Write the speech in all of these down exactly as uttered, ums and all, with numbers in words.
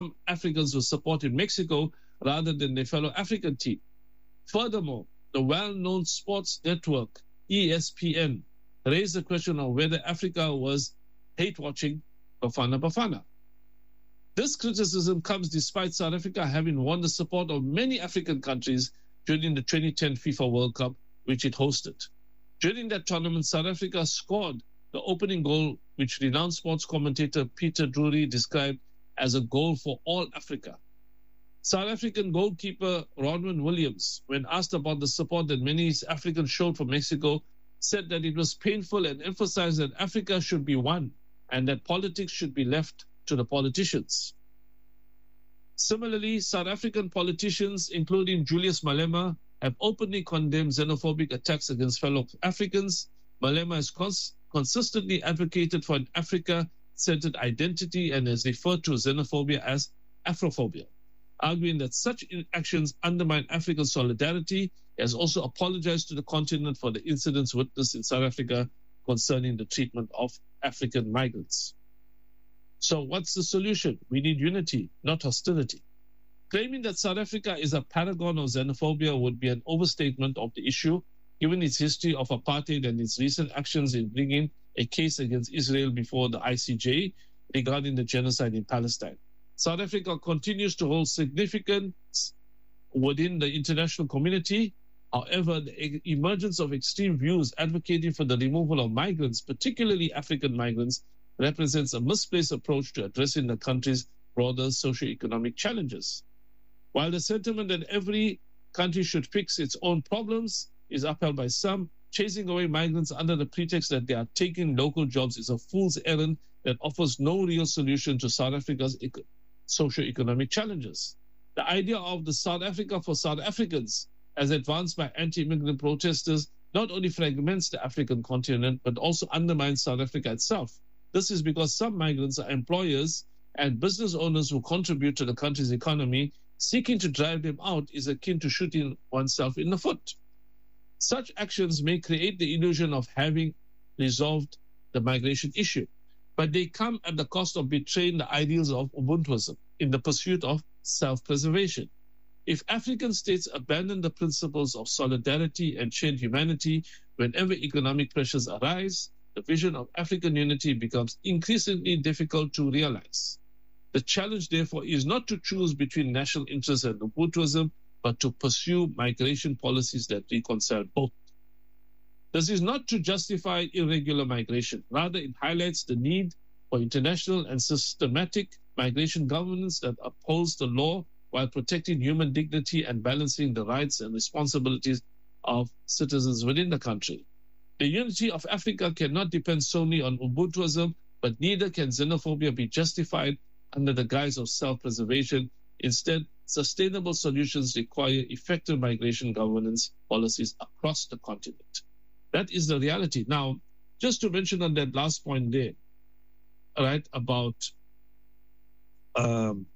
Africans were supporting Mexico rather than their fellow African team. Furthermore, the well-known sports network E S P N raised the question of whether Africa was hate-watching Bafana Bafana. This criticism comes despite South Africa having won the support of many African countries during the twenty ten FIFA World Cup, which it hosted. During that tournament, South Africa scored the opening goal, which renowned sports commentator Peter Drury described as a goal for all Africa. South African goalkeeper Ronwen Williams, when asked about the support that many Africans showed for Mexico, said that it was painful and emphasized that Africa should be one and that politics should be left to the politicians. Similarly, South African politicians, including Julius Malema, have openly condemned xenophobic attacks against fellow Africans. Malema has cons- consistently advocated for an Africa-centered identity and has referred to xenophobia as Afrophobia, arguing that such actions undermine African solidarity. He has also apologized to the continent for the incidents witnessed in South Africa concerning the treatment of African migrants. So what's the solution? We need unity, not hostility. Claiming that South Africa is a paragon of xenophobia would be an overstatement of the issue, given its history of apartheid and its recent actions in bringing a case against Israel before the I C J regarding the genocide in Palestine. South Africa continues to hold significance within the international community. However, the emergence of extreme views advocating for the removal of migrants, particularly African migrants, represents a misplaced approach to addressing the country's broader socio-economic challenges. While the sentiment that every country should fix its own problems is upheld by some, chasing away migrants under the pretext that they are taking local jobs is a fool's errand that offers no real solution to South Africa's socio-economic challenges. The idea of the South Africa for South Africans, as advanced by anti-immigrant protesters, not only fragments the African continent, but also undermines South Africa itself. This is because some migrants are employers and business owners who contribute to the country's economy. Seeking to drive them out is akin to shooting oneself in the foot. Such actions may create the illusion of having resolved the migration issue, but they come at the cost of betraying the ideals of Ubuntuism in the pursuit of self-preservation. If African states abandon the principles of solidarity and shared humanity whenever economic pressures arise, the vision of African unity becomes increasingly difficult to realize. The challenge, therefore, is not to choose between national interests and Ubuntuism, but to pursue migration policies that reconcile both. This is not to justify irregular migration. Rather, it highlights the need for international and systematic migration governance that upholds the law while protecting human dignity and balancing the rights and responsibilities of citizens within the country. The unity of Africa cannot depend solely on Ubuntuism, but neither can xenophobia be justified under the guise of self-preservation. Instead, sustainable solutions require effective migration governance policies across the continent. That is the reality. Now, just to mention on that last point there, all right, about um,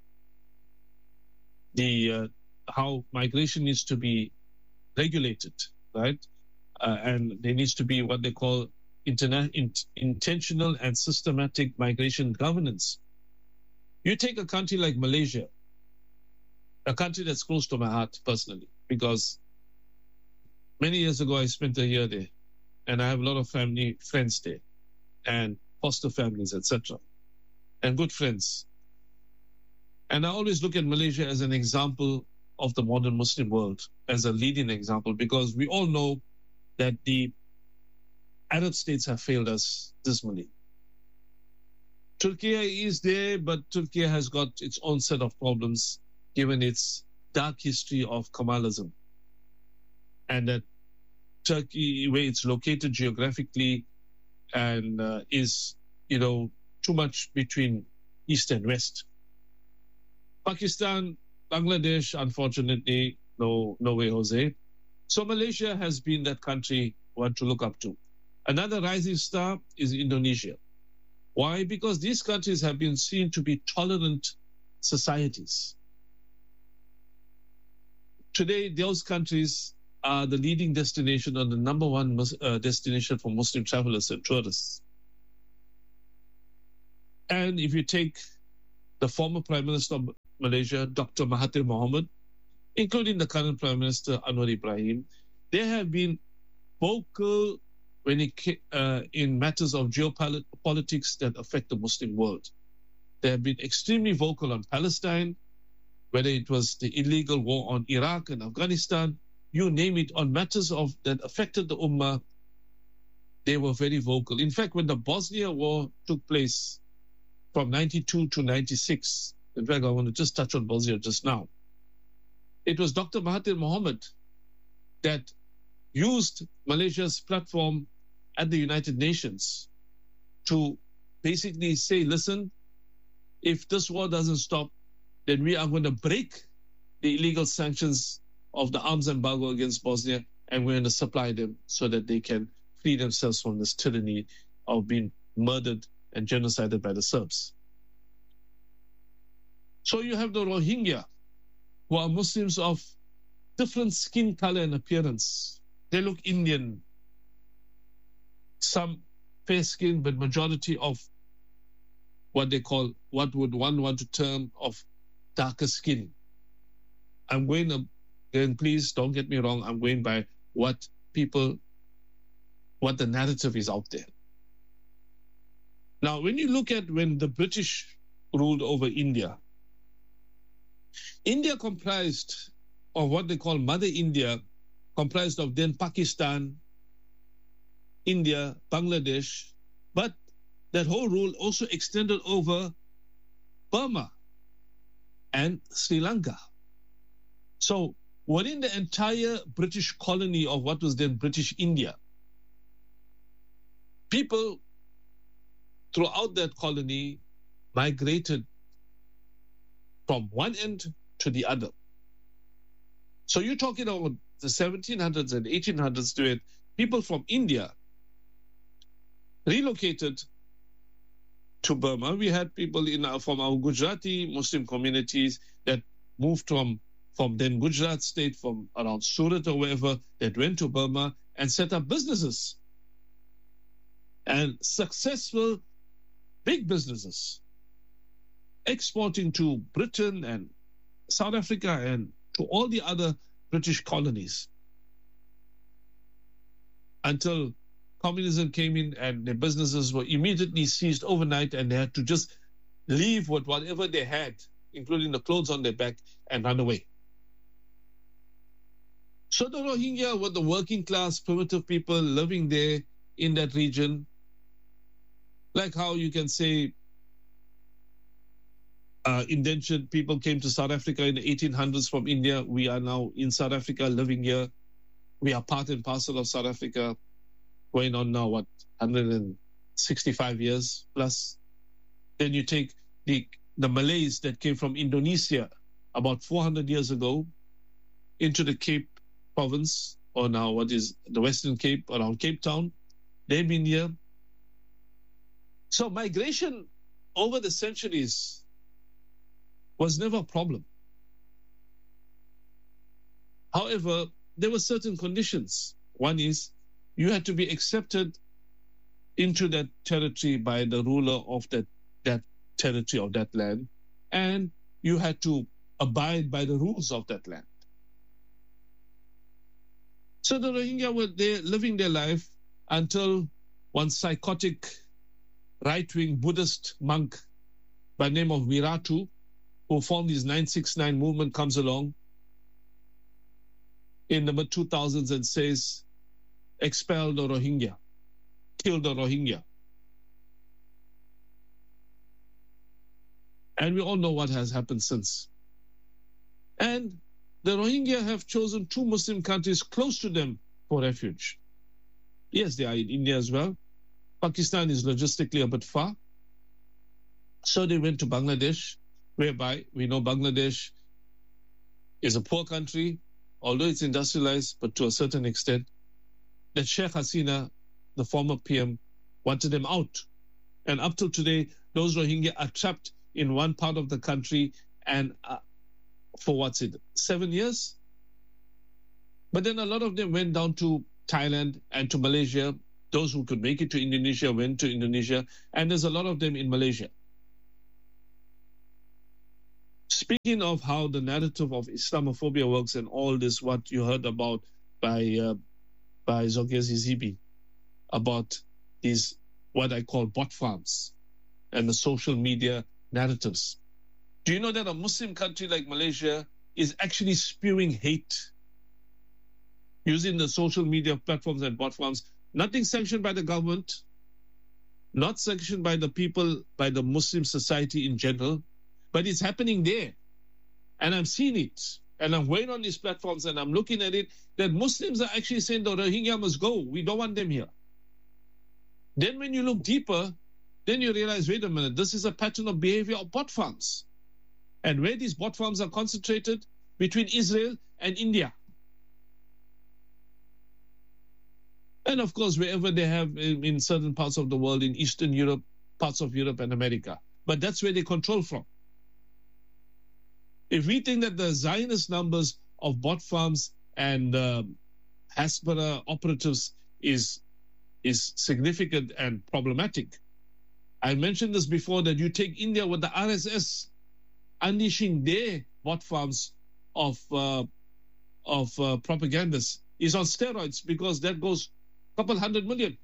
the uh, how migration needs to be regulated, right? Uh, and there needs to be what they call interna- in- intentional and systematic migration governance. You take a country like Malaysia, a country that's close to my heart personally, because many years ago I spent a year there, and I have a lot of family friends there, and foster families, et cetera, and good friends. And I always look at Malaysia as an example of the modern Muslim world, as a leading example, because we all know that the Arab states have failed us dismally. Turkey is there, but Turkey has got its own set of problems, given its dark history of Kemalism. And that Turkey, where it's located geographically, and uh, is, you know, too much between East and West. Pakistan, Bangladesh, unfortunately, no, no way, Jose. So Malaysia has been that country one to look up to. Another rising star is Indonesia. Why? Because these countries have been seen to be tolerant societies. Today, those countries are the leading destination or the number one uh, destination for Muslim travelers and tourists. And if you take the former Prime Minister of Malaysia, Doctor Mahathir Mohamad, including the current Prime Minister, Anwar Ibrahim, they have been vocal when it ca- uh, in matters of geopolitics that affect the Muslim world. They have been extremely vocal on Palestine, whether it was the illegal war on Iraq and Afghanistan, you name it, on matters of that affected the Ummah, they were very vocal. In fact, when the Bosnia War took place from ninety-two to ninety-six, in fact, I want to just touch on Bosnia just now, it was Doctor Mahathir Mohamad that used Malaysia's platform at the United Nations to basically say, listen, if this war doesn't stop, then we are going to break the illegal sanctions of the arms embargo against Bosnia, and we're going to supply them so that they can free themselves from this tyranny of being murdered and genocided by the Serbs. So you have the Rohingya, who are Muslims of different skin color and appearance. They look Indian, some fair skin, but majority of what they call, what would one want to term of darker skin. I'm going to, then please don't get me wrong, I'm going by what people, what the narrative is out there. Now, when you look at when the British ruled over India, India comprised of what they call Mother India, comprised of then Pakistan, India, Bangladesh, but that whole rule also extended over Burma and Sri Lanka. So within the entire British colony of what was then British India, people throughout that colony migrated from one end to the other. So you're talking about the seventeen hundreds and eighteen hundreds to it, people from India relocated to Burma. We had people in our, from our Gujarati Muslim communities that moved from, from then Gujarat state, from around Surat or wherever, that went to Burma and set up businesses. And successful big businesses, exporting to Britain and South Africa and to all the other British colonies, until communism came in and their businesses were immediately seized overnight, and they had to just leave with whatever they had, including the clothes on their back, and run away. So the Rohingya were the working class, primitive people living there in that region. Like how you can say uh, indentured people came to South Africa in the eighteen hundreds from India. We are now in South Africa, living here. We are part and parcel of South Africa, going on now, what, one hundred sixty-five years plus. Then you take the, the Malays that came from Indonesia about four hundred years ago into the Cape province, or now what is the Western Cape, around Cape Town. They've been here. So migration over the centuries was never a problem. However, there were certain conditions. One is you had to be accepted into that territory by the ruler of that, that territory of that land, and you had to abide by the rules of that land. So the Rohingya were there living their life until one psychotic right-wing Buddhist monk by the name of Wiratu, who formed his nine six nine movement, comes along in the mid two thousands and says, expel the Rohingya, kill the Rohingya. And we all know what has happened since. And the Rohingya have chosen two Muslim countries close to them for refuge. Yes, they are in India as well. Pakistan is logistically a bit far. So they went to Bangladesh, whereby we know Bangladesh is a poor country, although it's industrialized, but to a certain extent, that Sheikh Hasina, the former P M, wanted them out. And up till today, those Rohingya are trapped in one part of the country, and uh, for what's it, seven years? But then a lot of them went down to Thailand and to Malaysia. Those who could make it to Indonesia went to Indonesia, and there's a lot of them in Malaysia. Speaking of how the narrative of Islamophobia works and all this, what you heard about by uh, by Zogezi Zibi about these what I call bot farms and the social media narratives. Do you know that a Muslim country like Malaysia is actually spewing hate using the social media platforms and bot farms? Nothing sanctioned by the government, not sanctioned by the people, by the Muslim society in general, but it's happening there. And I'm seeing it. And I'm going on these platforms and I'm looking at it, that Muslims are actually saying the Rohingya must go. We don't want them here. Then when you look deeper, then you realize, wait a minute, this is a pattern of behavior of bot farms. And where these bot farms are concentrated? Between Israel and India. And of course, wherever they have in, in certain parts of the world, in Eastern Europe, parts of Europe and America. But that's where they control from. If we think that the Zionist numbers of bot farms and uh, Hasbara operatives is, is significant and problematic, I mentioned this before, that you take India with the R S S unleashing their bot farms of, uh, of uh, propagandists is on steroids, because that goes a couple hundred million.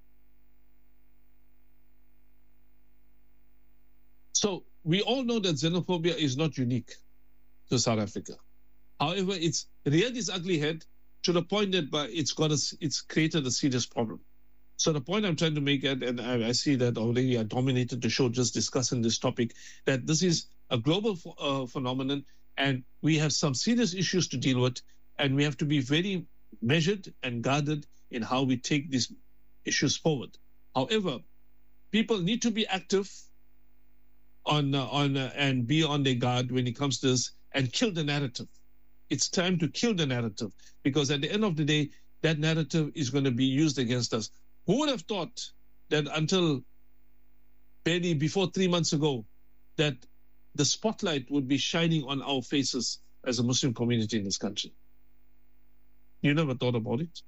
So we all know that xenophobia is not unique to South Africa. However, it's reared its ugly head to the point that by it's got a, it's created a serious problem. So the point I'm trying to make, and, and I, I see that already I dominated the show just discussing this topic, that this is a global uh, phenomenon, and we have some serious issues to deal with, and we have to be very measured and guarded in how we take these issues forward. However, people need to be active on uh, on uh, and be on their guard when it comes to this, and kill the narrative. It's time to kill the narrative, because at the end of the day, that narrative is going to be used against us. Who would have thought that until barely before three months ago, that the spotlight would be shining on our faces as a Muslim community in this country? You never thought about it.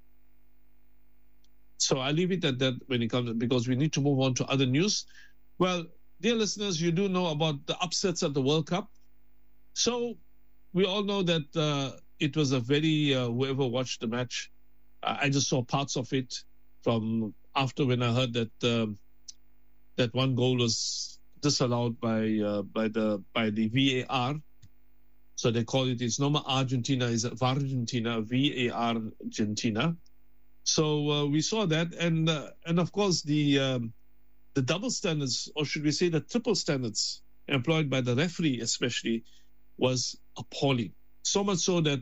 So I leave it at that when it comes, because we need to move on to other news. Well, dear listeners, you do know about the upsets at the World Cup. So we all know that uh, it was a very, uh, whoever watched the match, uh, I just saw parts of it from after when I heard that um, that one goal was disallowed by uh, by the by the V A R. So they call it, it's normal Argentina, is Argentina, V A R Argentina. So uh, we saw that, and uh, and of course the um, the double standards, or should we say the triple standards employed by the referee especially, was appalling. So much so that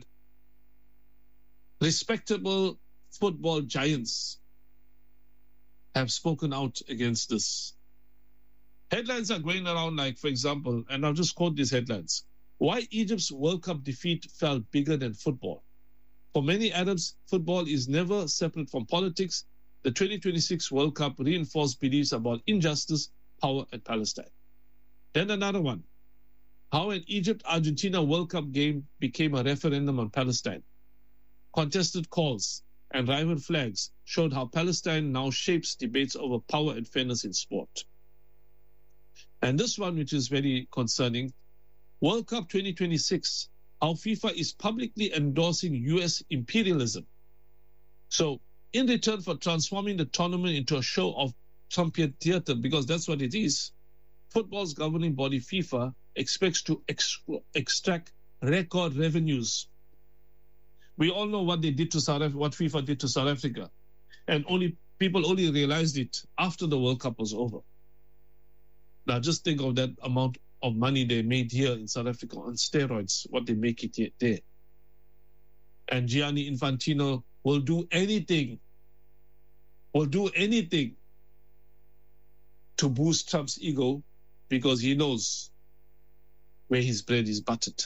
respectable football giants have spoken out against this. Headlines are going around like, for example, and I'll just quote these headlines: why Egypt's World Cup defeat felt bigger than football. For many Arabs, football is never separate from politics. The twenty twenty-six World Cup reinforced beliefs about injustice, power, and Palestine. Then another one: how an Egypt-Argentina World Cup game became a referendum on Palestine. Contested calls and rival flags showed how Palestine now shapes debates over power and fairness in sport. And this one, which is very concerning: World Cup twenty twenty-six, how FIFA is publicly endorsing U S imperialism. So in return for transforming the tournament into a show of Trumpian theater, because that's what it is, football's governing body FIFA expects to ex- extract record revenues. We all know what they did to South Africa, what FIFA did to South Africa, and only people only realized it after the World Cup was over. Now just think of that amount of money they made here in South Africa on steroids, what they make it here, there. And Gianni Infantino will do anything, will do anything to boost Trump's ego, because he knows where his bread is buttered.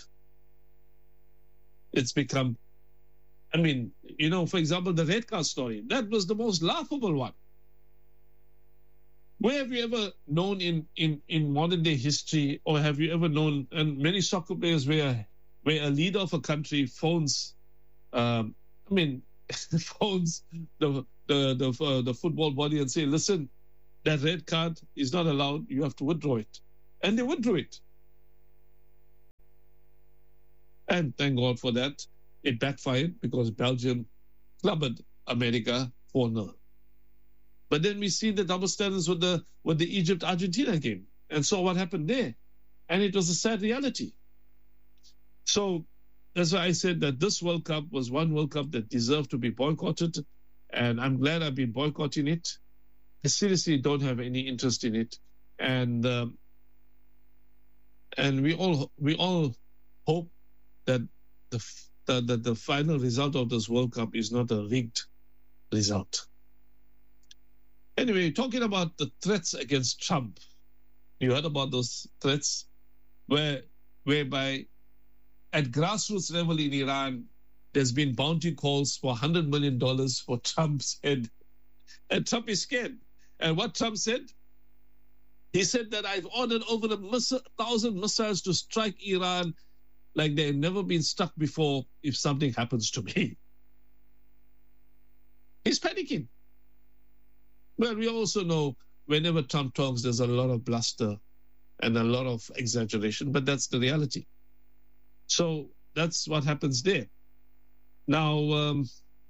It's become, I mean, you know, for example, the red card story, that was the most laughable one. Where have you ever known in, in, in modern day history, or have you ever known, and many soccer players where, where a leader of a country phones, um, I mean, phones the the the, uh, the football body and say, listen, that red card is not allowed, you have to withdraw it. And they withdrew it. And thank God for that. It backfired because Belgium clobbered America four nil. But then we see the double standards with the with the Egypt-Argentina game and saw what happened there. And it was a sad reality. So that's why I said that this World Cup was one World Cup that deserved to be boycotted. And I'm glad I've been boycotting it. I seriously don't have any interest in it. And um, and we all we all hope that the, the, the, the final result of this World Cup is not a rigged result. Anyway, talking about the threats against Trump, you heard about those threats where whereby at grassroots level in Iran, there's been bounty calls for one hundred million dollars for Trump's head. And Trump is scared. And what Trump said? He said that I've ordered over a missile, thousand missiles to strike Iran like they've never been struck before if something happens to me. He's panicking. Well, we also know whenever Trump talks, there's a lot of bluster and a lot of exaggeration, but that's the reality. So that's what happens there. Now, um,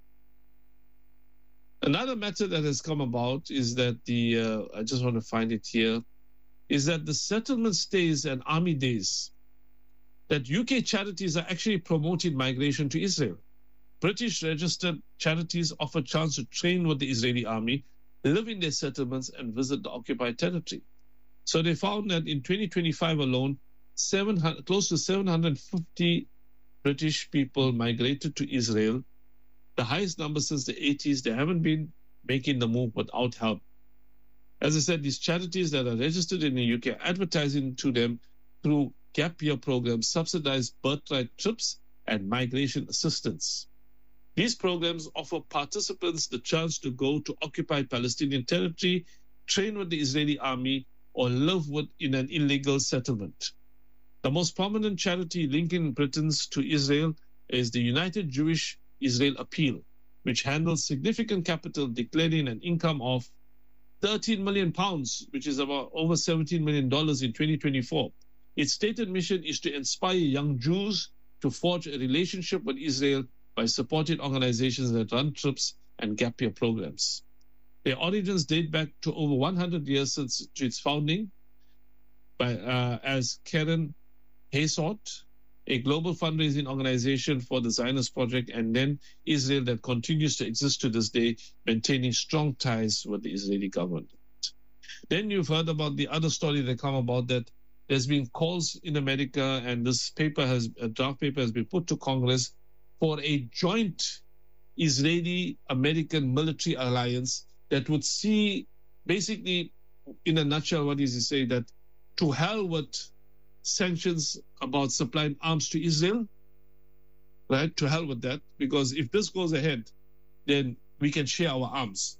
another matter that has come about is that the, uh, I just want to find it here, is that the settlement stays and army days, that U K charities are actually promoting migration to Israel. British registered charities offer a chance to train with the Israeli army, live in their settlements, and visit the occupied territory. So they found that in twenty twenty-five alone, seven hundred, close to seven hundred fifty British people migrated to Israel, the highest number since the eighties. They haven't been making the move without help. As I said, these charities that are registered in the U K are advertising to them through gap year programs, subsidized birthright trips, and migration assistance. These programs offer participants the chance to go to occupied Palestinian territory, train with the Israeli army, or live with in an illegal settlement. The most prominent charity linking Britons to Israel is the United Jewish Israel Appeal, which handles significant capital, declaring an income of thirteen million pounds, which is about over seventeen million dollars in twenty twenty-four. Its stated mission is to inspire young Jews to forge a relationship with Israel by supporting organizations that run trips and gap year programs. Their origins date back to over one hundred years since its founding by uh, as Karen Haysort, a global fundraising organization for the Zionist Project, and then Israel that continues to exist to this day, maintaining strong ties with the Israeli government. Then you've heard about the other story that come about, that there's been calls in America, and this paper has, a draft paper has been put to Congress for a joint Israeli-American military alliance that would see, basically, in a nutshell, what is he say, that to hell with sanctions about supplying arms to Israel, right? To hell with that, because if this goes ahead, then we can share our arms.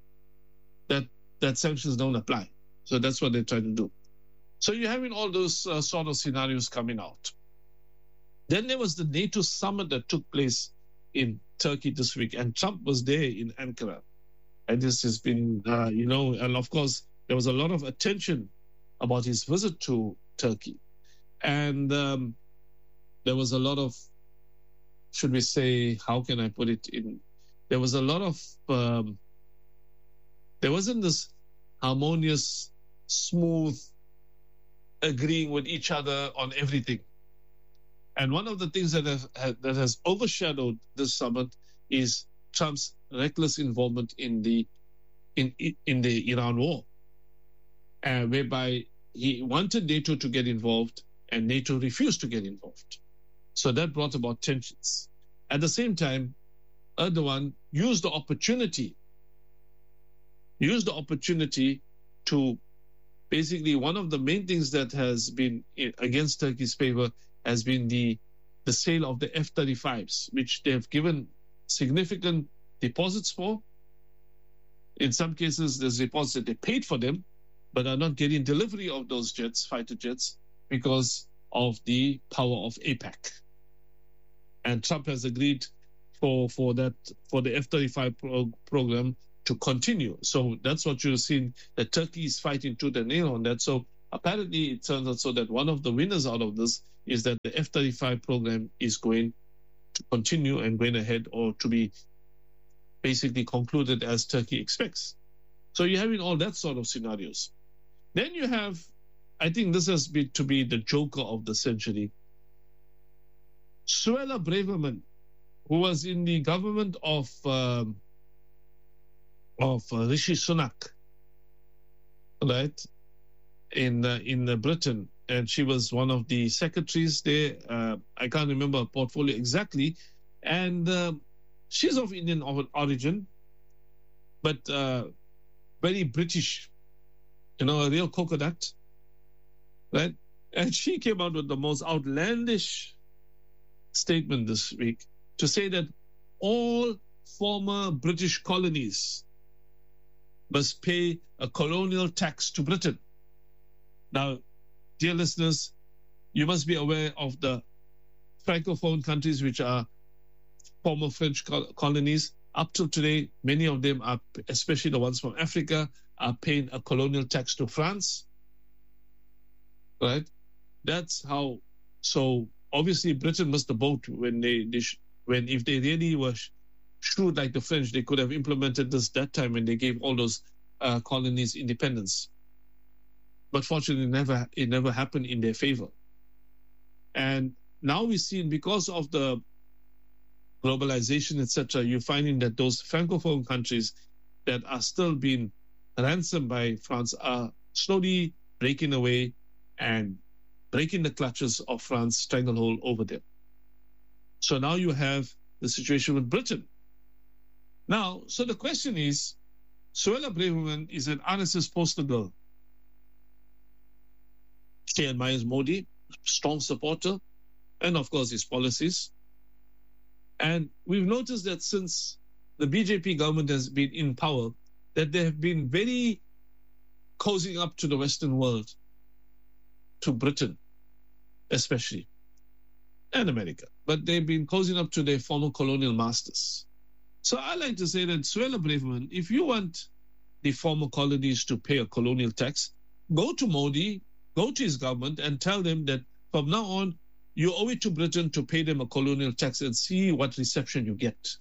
That that sanctions don't apply. So that's what they're trying to do. So you're having all those uh, sort of scenarios coming out. Then there was the NATO summit that took place in Turkey this week, and Trump was there in Ankara. And this has been, uh, you know, and of course, there was a lot of attention about his visit to Turkey. And um, there was a lot of, should we say, how can I put it in? There was a lot of, um, there wasn't this harmonious, smooth, agreeing with each other on everything. And one of the things that has, that has overshadowed this summit is Trump's reckless involvement in the in in the Iran war, uh, whereby he wanted NATO to get involved and NATO refused to get involved. So that brought about tensions. At the same time, Erdogan used the opportunity, used the opportunity to basically, one of the main things that has been against Turkey's favor has been the, the sale of the F thirty-fives, which they have given significant deposits for. In some cases, there's deposits that they paid for them, but are not getting delivery of those jets, fighter jets, because of the power of AIPAC. And Trump has agreed for for that for the F thirty-five pro- program to continue. So that's what you're seeing, that Turkey is fighting tooth and nail on that. So apparently it turns out so that one of the winners out of this is that the F thirty-five program is going to continue and going ahead, or to be basically concluded as Turkey expects. So you're having all that sort of scenarios. Then you have, I think this has been to be the joker of the century, Suella Braverman, who was in the government of um, of uh, Rishi Sunak, right, in uh, in uh, Britain, and she was one of the secretaries there. Uh, I can't remember her portfolio exactly, and uh, she's of Indian origin, but uh, very British, you know, a real coconut, right? And she came out with the most outlandish statement this week to say that all former British colonies must pay a colonial tax to Britain. Now, dear listeners, you must be aware of the Francophone countries, which are former French colonies. Up till today, many of them are, especially the ones from Africa, are paying a colonial tax to France. Right? That's how. So obviously, Britain missed the boat when they, they when if they really were shrewd like the French, they could have implemented this that time when they gave all those uh, colonies independence. But fortunately, it never it never happened in their favor. And now we see, because of the globalization, et cetera, you're finding that those Francophone countries that are still being ransomed by France are slowly breaking away and breaking the clutches of France stranglehold over them. So now you have the situation with Britain. Now, so the question is, Suella Braverman is an R S S poster girl. She admires Modi, strong supporter, and of course his policies. And we've noticed that since the B J P government has been in power, that they have been very cozying up to the Western world, to Britain especially, and America. But they've been cozying up to their former colonial masters. So I like to say that, Suella Braverman, if you want the former colonies to pay a colonial tax, go to Modi, go to his government and tell them that from now on, you owe it to Britain to pay them a colonial tax, and see what reception you get.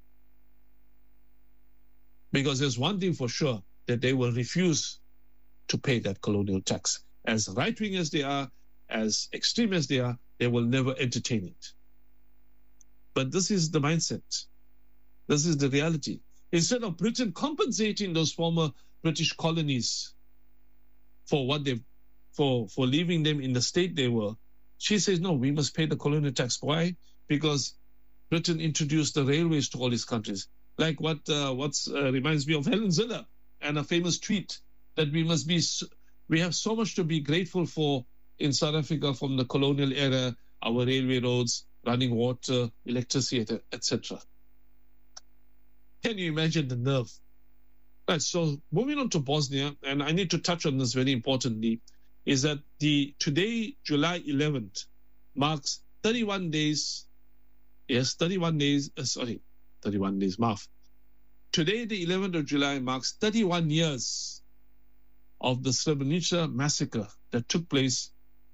Because there's one thing for sure, that they will refuse to pay that colonial tax. As right-wing as they are, as extreme as they are, they will never entertain it. But this is the mindset. This is the reality. Instead of Britain compensating those former British colonies for what they've, for, for leaving them in the state they were, she says, no, we must pay the colonial tax. Why? Because Britain introduced the railways to all these countries. Like what uh, what's, uh, reminds me of Helen Ziller and a famous tweet that we must be, we have so much to be grateful for in South Africa from the colonial era, our railway roads, running water, electricity, et cetera. Can you imagine the nerve? Right, so moving on to Bosnia, and I need to touch on this very importantly, is that the today, July eleventh, marks thirty-one days, yes, thirty-one days, uh, sorry, thirty-one days, maaf. Today, the eleventh of July, marks thirty-one years of the Srebrenica massacre that took place.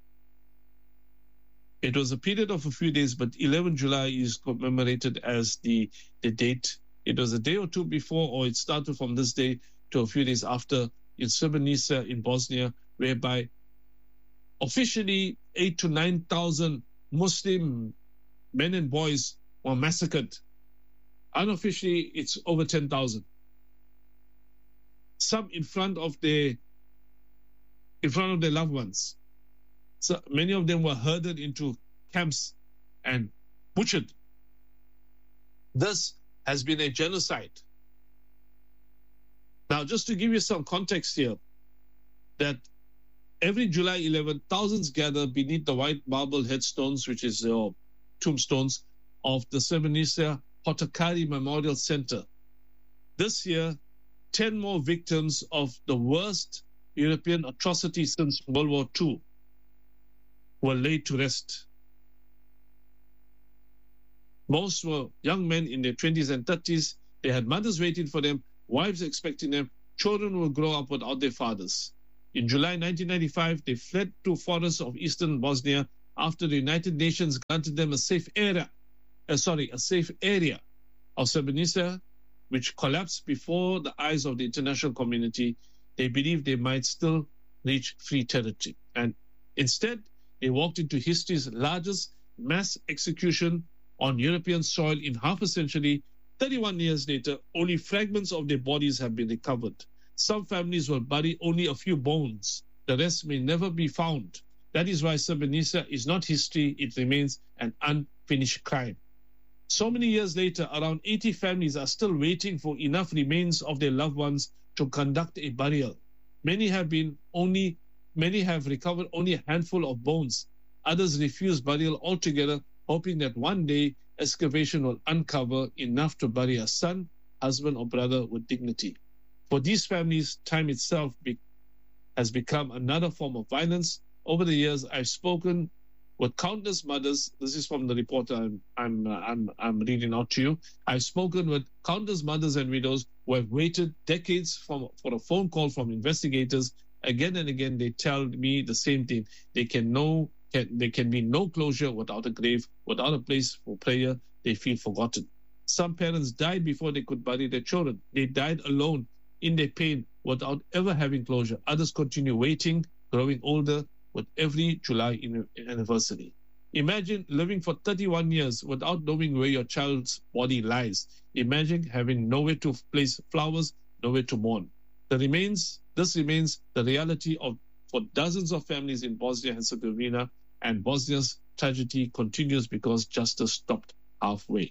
It was a period of a few days, but eleventh of July is commemorated as the, the date. It was a day or two before, or it started from this day to a few days after in Srebrenica in Bosnia, whereby officially eight to nine thousand Muslim men and boys were massacred. Unofficially, it's over ten thousand. Some in front of their in front of their loved ones. So many of them were herded into camps and butchered. This has been a genocide. Now, just to give you some context here, that every July eleventh, thousands gather beneath the white marble headstones, which is uh, tombstones, of the Srebrenica Hotakari Memorial Center. This year, ten more victims of the worst European atrocity since World War Two were laid to rest. Most were young men in their twenties and thirties. They had mothers waiting for them, wives expecting them. Children will grow up without their fathers. In July nineteen ninety-five, they fled to forests of eastern Bosnia after the United Nations granted them a safe area, uh, sorry, a safe area of Srebrenica, which collapsed before the eyes of the international community. They believed they might still reach free territory. And instead, they walked into history's largest mass execution on European soil in half a century. thirty-one years later, only fragments of their bodies have been recovered. Some families will bury only a few bones. The rest may never be found. That is why Srebrenica is not history. It remains an unfinished crime. So many years later, around eighty families are still waiting for enough remains of their loved ones to conduct a burial. Many have been only, many have recovered only a handful of bones. Others refuse burial altogether, hoping that one day excavation will uncover enough to bury a son, husband, or brother with dignity. For these families, time itself be, has become another form of violence. Over the years, I've spoken with countless mothers. This is from the reporter I'm, I'm, uh, I'm, I'm reading out to you. I've spoken with countless mothers and widows who have waited decades from, for a phone call from investigators. Again and again, they tell me the same thing. They can know, can, there can be no closure without a grave, without a place for prayer. They feel forgotten. Some parents died before they could bury their children. They died alone in their pain without ever having closure. Others continue waiting, growing older with every July anniversary. Imagine living for thirty-one years without knowing where your child's body lies. Imagine having nowhere to place flowers, nowhere to mourn. The remains, this remains the reality of for dozens of families in Bosnia and Herzegovina, and Bosnia's tragedy continues because justice stopped halfway.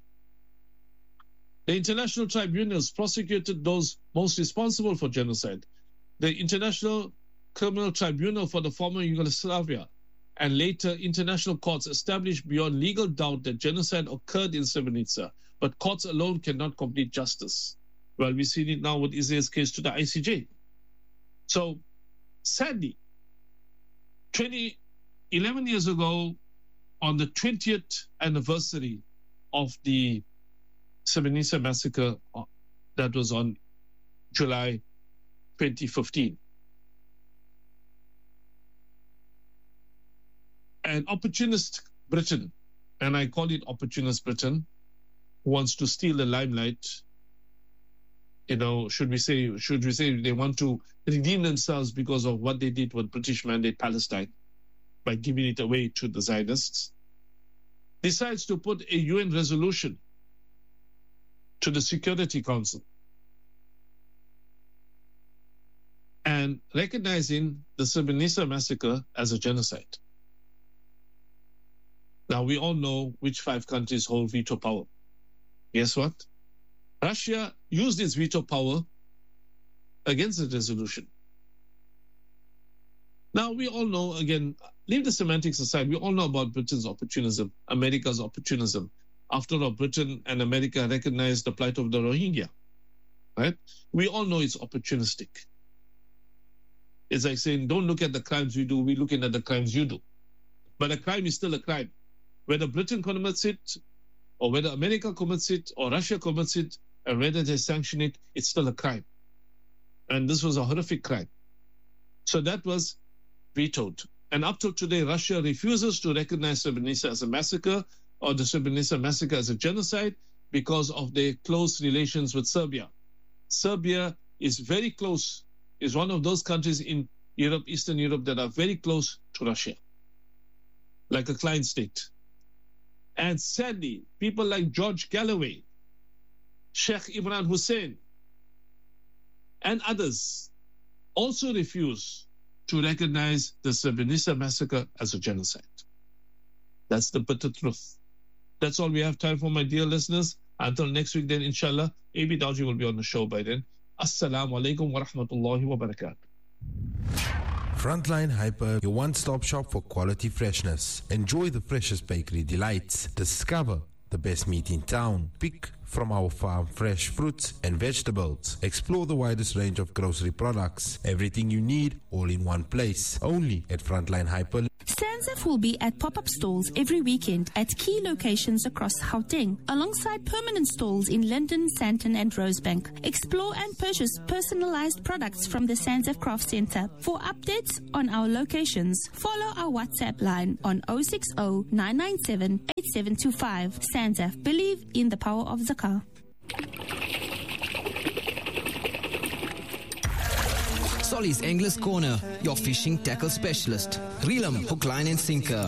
The international tribunals prosecuted those most responsible for genocide. The International Criminal Tribunal for the former Yugoslavia and later international courts established beyond legal doubt that genocide occurred in Srebrenica, but courts alone cannot complete justice. Well, we've seen it now with Israel's case to the I C J. So, sadly, twenty, eleven years ago, on the twentieth anniversary of the Srebrenica massacre that was on July twenty fifteen. An opportunist Britain, and I call it opportunist Britain, who wants to steal the limelight. You know, should we say, should we say they want to redeem themselves because of what they did with British Mandate Palestine by giving it away to the Zionists, decides to put a U N resolution to the Security Council and recognizing the Srebrenica massacre as a genocide. Now, we all know which five countries hold veto power. Guess what? Russia used its veto power against the resolution. Now, we all know, again, leave the semantics aside, we all know about Britain's opportunism, America's opportunism. After all, Britain and America recognized the plight of the Rohingya, right? We all know it's opportunistic. It's like saying, don't look at the crimes we do, we're looking at the crimes you do. But a crime is still a crime. Whether Britain commits it, or whether America commits it, or Russia commits it, and whether they sanction it, it's still a crime. And this was a horrific crime. So that was vetoed. And up till today, Russia refuses to recognize Srebrenica as a massacre or the Srebrenica massacre as a genocide because of their close relations with Serbia. Serbia is very close, is one of those countries in Europe, Eastern Europe, that are very close to Russia, like a client state. And sadly, people like George Galloway, Sheikh Imran Hussein, and others also refuse to recognize the Srebrenica massacre as a genocide. That's the bitter truth. That's all we have time for, my dear listeners. Until next week, then, inshallah, A B Dawji will be on the show by then. Assalamu alaikum wa rahmatullahi wa barakatuh. Frontline Hyper, your one-stop shop for quality freshness. Enjoy the freshest bakery delights. Discover the best meat in town. Pick from our farm fresh fruits and vegetables. Explore the widest range of grocery products. Everything you need, all in one place. Only at Frontline Hyper. SANZAF will be at pop-up stalls every weekend at key locations across Gauteng, alongside permanent stalls in Linden, Sandton and Rosebank. Explore and purchase personalized products from the SANZAF Craft Center. For updates on our locations, follow our WhatsApp line on zero six zero nine nine seven eight seven two five. SANZAF, believe in the power of zakah. Solly's Anglers Corner, your fishing tackle specialist. Reel 'em, hook, line and sinker.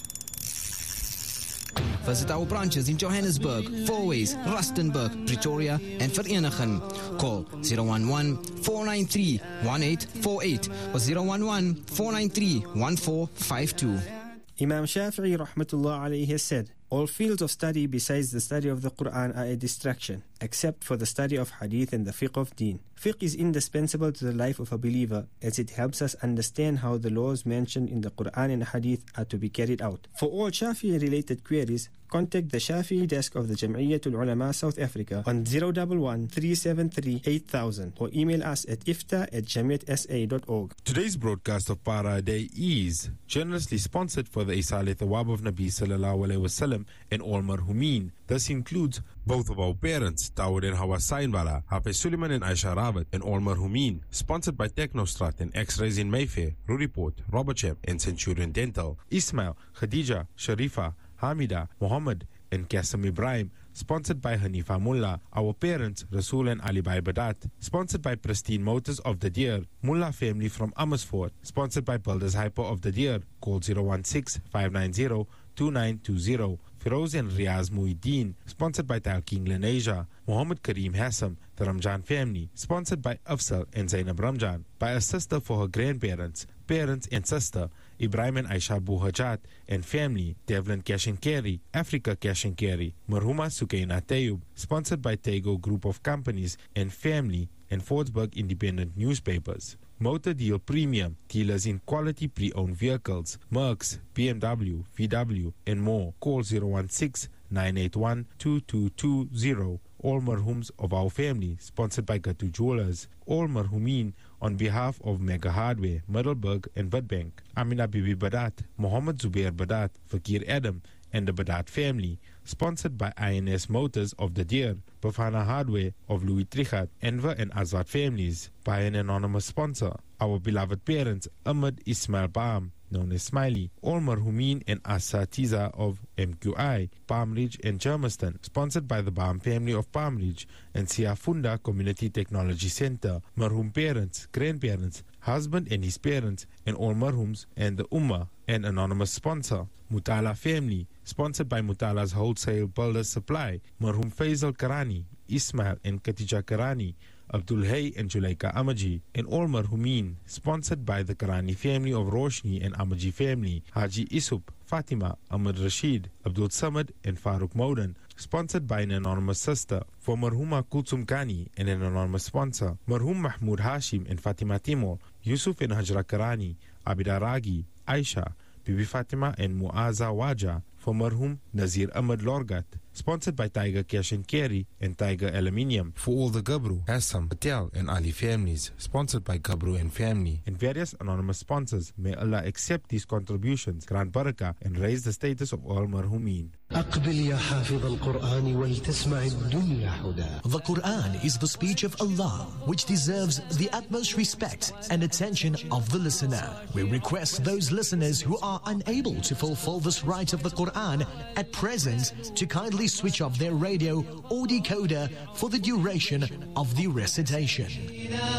Visit our branches in Johannesburg, Fourways, Rustenburg, Pretoria and Vereeniging. Call zero one one, four nine three, one eight four eight or zero one one, four nine three, one four five two. Imam Shafi'i rahmatullah alayhi has said, all fields of study besides the study of the Quran are a distraction, except for the study of hadith and the fiqh of deen. Fiqh is indispensable to the life of a believer as it helps us understand how the laws mentioned in the Quran and hadith are to be carried out. For all Shafi'i related queries, contact the Shafi'i desk of the Jam'iyyatul Ulama South Africa on zero one one, three seven three, eight thousand or email us at ifta at jamiyat s a dot org. Today's broadcast of Para Day is generously sponsored for the Isal Thawab of Nabi Sallallahu Alaihi Wasallam and all marhumin. This includes both of our parents, Dawood and Hawa Sainbala, Hafiz Suleiman and Aisha Rawat, and all marhumin. Sponsored by Technostrat and X-Rays in Mayfair, Ruriport, Robertsham and Centurion Dental. Ismail, Khadija, Sharifa, Hamida, Muhammad and Qasim Ibrahim. Sponsored by Hanifa Mullah, our parents, Rasul and Ali Bhai Badat. Sponsored by Pristine Motors of the Deer, Mullah family from Amersfoort. Sponsored by Builders Hyper of the Deer. Call zero one six, five nine zero, two nine two zero. Firoz and Riaz Muhyiddin. Sponsored by Talking Lenasia. Muhammad Kareem Hassam, the Ramjan family. Sponsored by Afsal and Zainab Ramjan. By a sister for her grandparents, parents and sister, Ibrahim and Aisha Buhajat and family, Devlin Cash and Carry, Africa Cash and Carry, Marhuma Sukaina Tayub. Sponsored by Tego Group of Companies and family and Fordsburg Independent Newspapers. Motor Deal Premium, dealers in quality pre-owned vehicles, Mercs, B M W, V W and more. Call zero one six, nine eight one, two two two zero. All marhums of our family, sponsored by Gatu Jewelers. All marhumin on behalf of Mega Hardware, Middelburg and Witbank. Amina Bibi Badat, Muhammad Zubair Badat, Fakir Adam and the Badat family. Sponsored by I N S Motors of the Deer, Bafana Hardware of Louis Trichat, Enver and Azad families. By an anonymous sponsor, our beloved parents, Ahmed Ismail Baam, known as Smiley, all marhumin and Asatiza of M Q I, Palm Ridge and Germiston. Sponsored by the Baam family of Palm Ridge and Siafunda Community Technology Center. Marhum parents, grandparents, husband and his parents, and all marhums and the Ummah. An anonymous sponsor, Mutala family, sponsored by Mutala's Wholesale Builders Supply. Marhum Faisal Karani, Ismail and Katija Karani, Abdul Hay and Julaika Amaji, and all marhumin, sponsored by the Karani family of Roshni and Amaji family, Haji Isup, Fatima, Ahmad Rashid, Abdul Samad and Farooq Maudan. Sponsored by an anonymous sister, for Marhuma Kulsum Kani and an anonymous sponsor, Marhum Mahmoud Hashim and Fatima Timor, Yusuf and Hajra Karani, Abida Ragi, Aisha, Bibi Fatima and Muaza Waja. For Marhum Nazir Ahmad Lorgat. Sponsored by Tiger Cash and Carry and Tiger Aluminium. For all the Gabru, Assam, Patel and Ali families. Sponsored by Gabru and family. And various anonymous sponsors. May Allah accept these contributions, grant barakah and raise the status of all marhumin. The Quran is the speech of Allah, which deserves the utmost respect and attention of the listener. We request those listeners who are unable to fulfill this right of the Quran at present to kindly switch off their radio or decoder for the duration of the recitation.